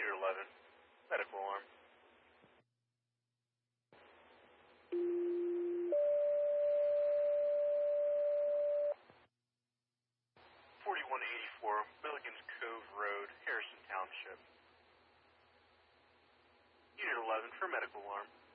Unit 11, medical alarm. 4184 Milligan's Cove Road, Harrison Township. Unit 11 for medical alarm.